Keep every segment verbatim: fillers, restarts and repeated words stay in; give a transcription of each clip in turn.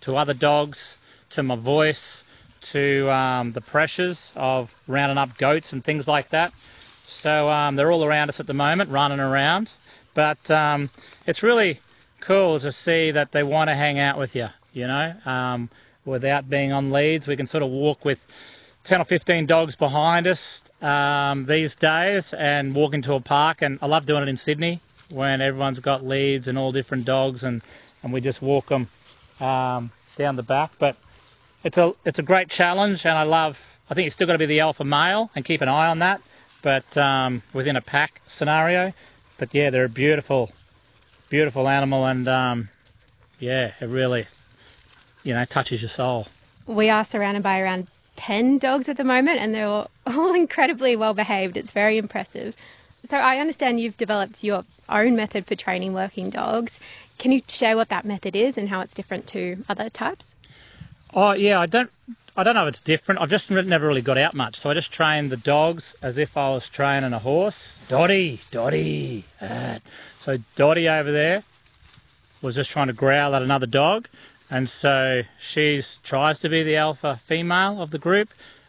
to other dogs, to my voice, to um, the pressures of rounding up goats and things like that. So um, they're all around us at the moment, running around. But um, it's really cool to see that they want to hang out with you, you know, um, without being on leads. We can sort of walk with ten or fifteen dogs behind us um, these days and walk into a park. And I love doing it in Sydney when everyone's got leads and all different dogs, and, and we just walk them um, down the back. But it's a, it's a great challenge, and I love, I think you've still got to be the alpha male and keep an eye on that, but um, within a pack scenario. But yeah, they're a beautiful, beautiful animal, and um, yeah, it really, you know, touches your soul. We are surrounded by around ten dogs at the moment, and they're all, all incredibly well behaved. It's very impressive. So I understand you've developed your own method for training working dogs. Can you share what that method is and how it's different to other types? Oh yeah, I don't, I don't know if it's different. I've just never really got out much, so I just trained the dogs as if I was training a horse. Dotty, Dotty. Uh, so Dotty over there was just trying to growl at another dog. And so she tries to be the alpha female of the group.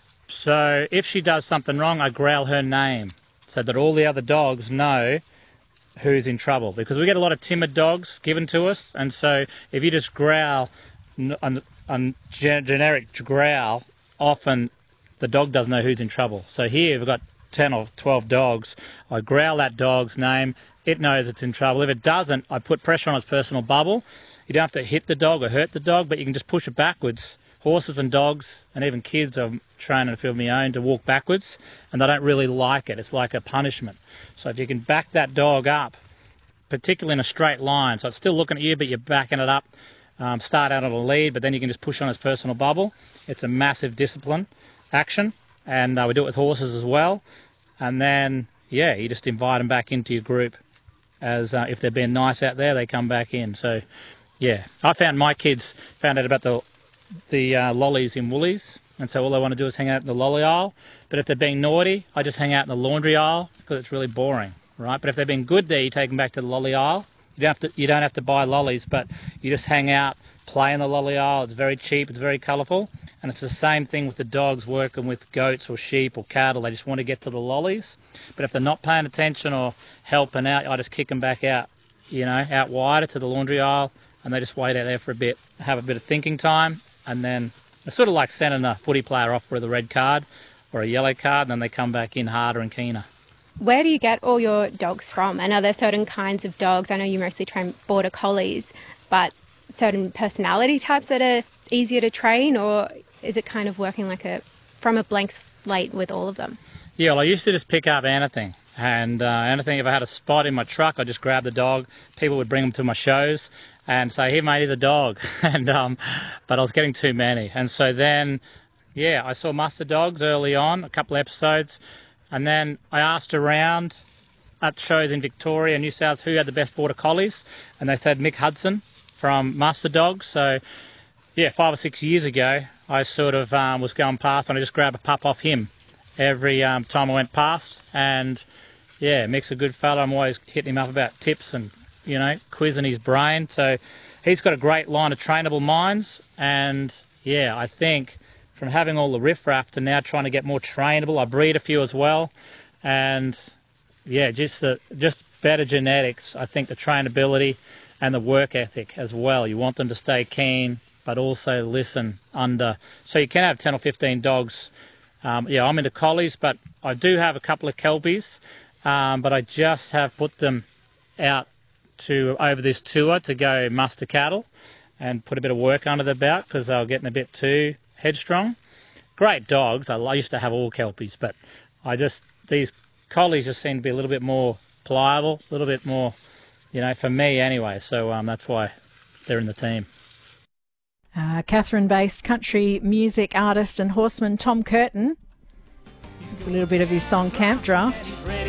So if she does something wrong, I growl her name so that all the other dogs know who's in trouble. Because we get a lot of timid dogs given to us. And so if you just growl, a, a generic growl, often the dog doesn't know who's in trouble. So here we've got ten or twelve dogs. I growl that dog's name. It knows it's in trouble. If it doesn't, I put pressure on its personal bubble. You don't have to hit the dog or hurt the dog, but you can just push it backwards. Horses and dogs, and even kids, I'm training a few of my own to walk backwards, and they don't really like it. It's like a punishment. So if you can back that dog up, particularly in a straight line, so it's still looking at you, but you're backing it up, um, start out on a lead, but then you can just push on its personal bubble. It's a massive discipline action, and uh, we do it with horses as well. And then, yeah, you just invite them back into your group. As uh, if they're being nice out there, they come back in. So yeah, I found my kids found out about the the uh, lollies in Woolies, and so all they want to do is hang out in the lolly aisle. But if they're being naughty, I just hang out in the laundry aisle because it's really boring, right? But if they're being good there, you take them back to the lolly aisle. You don't have to you don't have to buy lollies, but you just hang out, play in the lolly aisle. It's very cheap, it's very colourful, and it's the same thing with the dogs working with goats or sheep or cattle. They just want to get to the lollies, but if they're not paying attention or helping out, I just kick them back out, you know, out wider to the laundry aisle. And they just wait out there for a bit, have a bit of thinking time, and then it's sort of like sending a footy player off with a red card or a yellow card, and then they come back in harder and keener. Where do you get all your dogs from? And are there certain kinds of dogs? I know you mostly train border collies, but certain personality types that are easier to train, or is it kind of working like a from a blank slate with all of them? Yeah, well, I used to just pick up anything. And uh, anything, if I had a spot in my truck, I'd just grab the dog. People would bring them to my shows and say, here, mate, here's a dog. and um, But I was getting too many. And so then, yeah, I saw muster dogs early on, a couple of episodes. And then I asked around at shows in Victoria and New South who had the best border collies. And they said Mick Hudson from Muster Dogs. So, yeah, five or six years ago, I sort of um, was going past and I just grabbed a pup off him every um, time I went past. And, yeah, Mick's a good fella. I'm always hitting him up about tips and, you know, quizzing his brain. So he's got a great line of trainable minds. And, yeah, I think from having all the riffraff to now trying to get more trainable, I breed a few as well. And, yeah, just the, just better genetics. I think the trainability and the work ethic as well. You want them to stay keen, but also listen under. So you can have ten or fifteen dogs. Um, yeah, I'm into collies, but I do have a couple of kelpies. Um, but I just have put them out to over this tour to go muster cattle and put a bit of work under their belt because they were getting a bit too headstrong. Great dogs. I used to have all kelpies, but I just these collies just seem to be a little bit more pliable, a little bit more, you know, for me anyway. So um, that's why they're in the team. Uh, Katherine-based country music artist and horseman Tom Curtin. It's a little bit of his song Camp Draft.